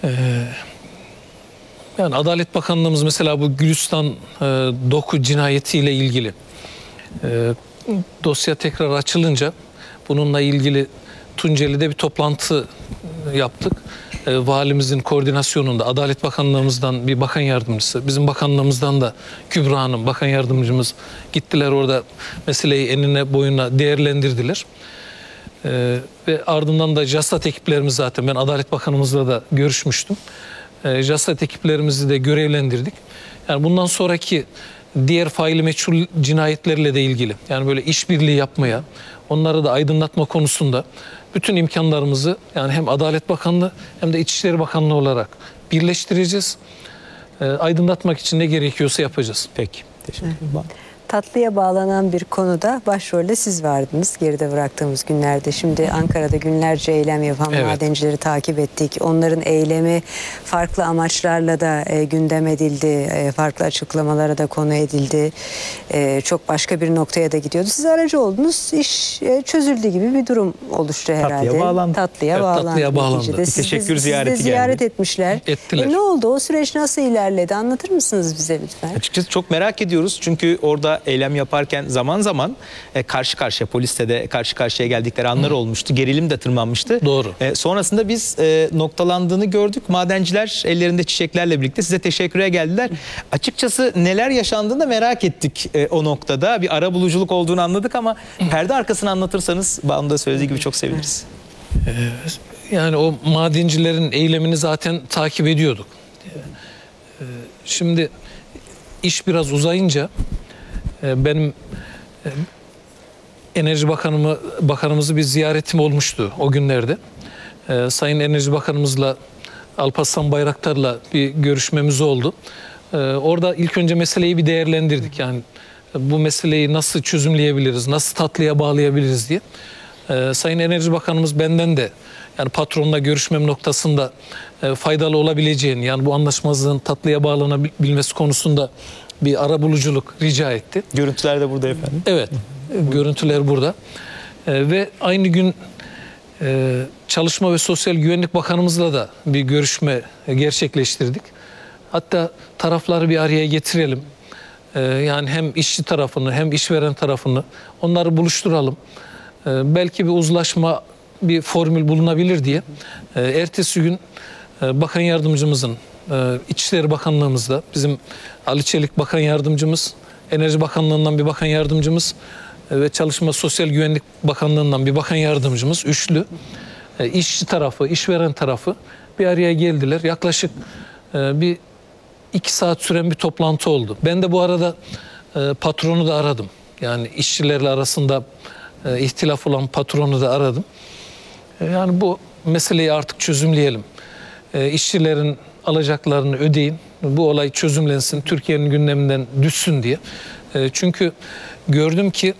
Yani Adalet Bakanlığımız mesela bu Gülistan Doku cinayetiyle ilgili dosya tekrar açılınca bununla ilgili Tunceli'de bir toplantı yaptık. Valimizin koordinasyonunda Adalet Bakanlığımızdan bir bakan yardımcısı, bizim bakanlığımızdan da Kübra Hanım bakan yardımcımız gittiler, orada meseleyi enine boyuna değerlendirdiler. Ve ardından da JASAT ekiplerimiz, zaten ben Adalet Bakanımızla da görüşmüştüm. JASAT ekiplerimizi de görevlendirdik. Yani bundan sonraki diğer faili meçhul cinayetlerle de ilgili, yani böyle işbirliği yapmaya, onları da aydınlatma konusunda bütün imkanlarımızı, yani hem Adalet Bakanlığı hem de İçişleri Bakanlığı olarak birleştireceğiz. Aydınlatmak için ne gerekiyorsa yapacağız. Peki. Teşekkür ederim. Tatlıya bağlanan bir konuda başrolde siz vardınız geride bıraktığımız günlerde. Şimdi Ankara'da günlerce eylem yapan madencileri takip ettik. Onların eylemi farklı amaçlarla da gündem edildi. Farklı açıklamalara da konu edildi. Çok başka bir noktaya da gidiyordu. Siz aracı oldunuz. İş çözüldü gibi bir durum oluştu herhalde. Tatlıya bağlandı. Tatlıya bağlandı. Teşekkür ziyareti geldi. Ziyaret etmişler. Ettiler. Ne oldu? O süreç nasıl ilerledi? Anlatır mısınız bize lütfen? Açıkçası çok merak ediyoruz. Çünkü orada eylem yaparken zaman zaman karşı karşıya, polisle de karşı karşıya geldikleri anlar olmuştu. Gerilim de tırmanmıştı. Doğru. Sonrasında biz noktalandığını gördük. Madenciler ellerinde çiçeklerle birlikte size teşekküre geldiler. Açıkçası neler yaşandığını da merak ettik o noktada. Bir arabuluculuk olduğunu anladık ama perde arkasını anlatırsanız, Banu da söylediği gibi, çok seviniriz. Yani o madencilerin eylemini zaten takip ediyorduk. Şimdi iş biraz uzayınca benim Enerji Bakanımızı bir ziyaretim olmuştu o günlerde. Sayın Enerji Bakanımızla, Alparslan Bayraktar'la bir görüşmemiz oldu. Orada ilk önce meseleyi bir değerlendirdik. Yani bu meseleyi nasıl çözümleyebiliriz, nasıl tatlıya bağlayabiliriz diye. Sayın Enerji Bakanımız benden de, yani patronla görüşmem noktasında faydalı olabileceğini, yani bu anlaşmazlığın tatlıya bağlanabilmesi konusunda bir arabuluculuk rica etti. Görüntüler de burada efendim. Evet, görüntüler burada. Ve aynı gün Çalışma ve Sosyal Güvenlik Bakanımızla da bir görüşme gerçekleştirdik. Hatta tarafları bir araya getirelim. Yani hem işçi tarafını hem işveren tarafını, onları buluşturalım. Belki bir uzlaşma, bir formül bulunabilir diye. Ertesi gün Bakan Yardımcımızın, İçişleri Bakanlığımızda bizim Ali Çelik Bakan Yardımcımız, Enerji Bakanlığı'ndan bir bakan yardımcımız ve Çalışma Sosyal Güvenlik Bakanlığı'ndan bir bakan yardımcımız, üçlü, işçi tarafı, işveren tarafı bir araya geldiler. Yaklaşık bir 2 saat süren bir toplantı oldu. Ben de bu arada patronu da aradım. Yani işçilerle arasında ihtilaf olan patronu da aradım. Yani bu meseleyi artık çözümleyelim. İşçilerin alacaklarını ödeyin. Bu olay çözümlensin, Türkiye'nin gündeminden düşsün diye. Çünkü gördüm ki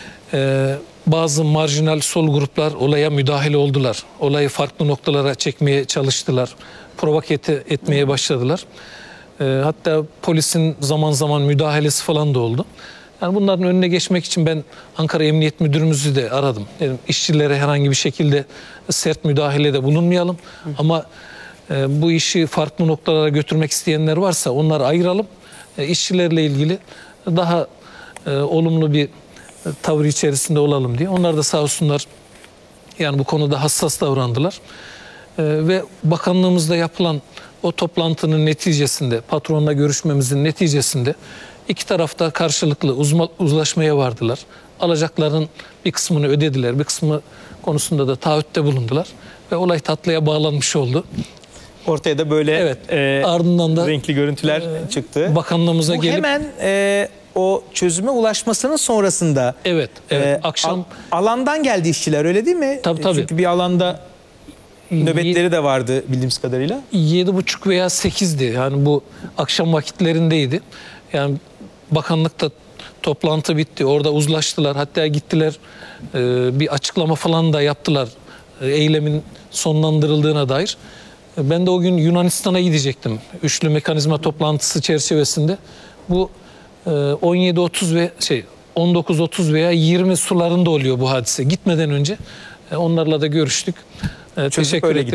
bazı marjinal sol gruplar olaya müdahale oldular. Olayı farklı noktalara çekmeye çalıştılar. Provoke etmeye başladılar. Hatta polisin zaman zaman müdahalesi falan da oldu. Yani bunların önüne geçmek için ben Ankara Emniyet Müdürümüzü de aradım. Dedim, işçilere herhangi bir şekilde sert müdahalede bulunmayalım. Ama bu işi farklı noktalara götürmek isteyenler varsa onları ayıralım. İşçilerle ilgili daha olumlu bir tavır içerisinde olalım diye. Onlar da sağ olsunlar, yani bu konuda hassas davrandılar. Ve bakanlığımızda yapılan o toplantının neticesinde, patronla görüşmemizin neticesinde iki tarafta karşılıklı uzlaşmaya vardılar. Alacakların bir kısmını ödediler, bir kısmı konusunda da taahhütte bulundular ve olay tatlıya bağlanmış oldu. Ortaya da böyle ardından da renkli görüntüler çıktı. Bakanlığımıza gelip hemen o çözüme ulaşmasının sonrasında akşam alandan geldi işçiler, öyle değil mi? Tabii. Çünkü bir alanda nöbetleri de vardı bildiğimiz kadarıyla. 7.30 veya 8'di. Yani bu akşam vakitlerindeydi. Yani bakanlıkta toplantı bitti. Orada uzlaştılar. Hatta gittiler bir açıklama falan da yaptılar. Eylemin sonlandırıldığına dair. Ben de o gün Yunanistan'a gidecektim. Üçlü mekanizma toplantısı çerçevesinde. Bu 17.30 ve 19.30 veya 20 sularında oluyor bu hadise. Gitmeden önce onlarla da görüştük. Teşekkür ederim.